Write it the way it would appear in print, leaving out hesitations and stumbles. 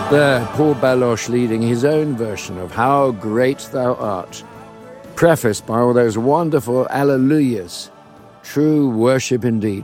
There, Paul Baloche leading his own version of How Great Thou Art, prefaced by all those wonderful alleluias. True worship indeed.